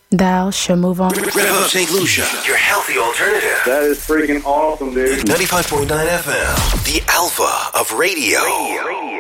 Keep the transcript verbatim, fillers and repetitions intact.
Thou shall move on. Rev Up Saint Lucia, your healthy alternative. That is freaking awesome, dude. ninety-five point nine F M, the alpha of radio. radio.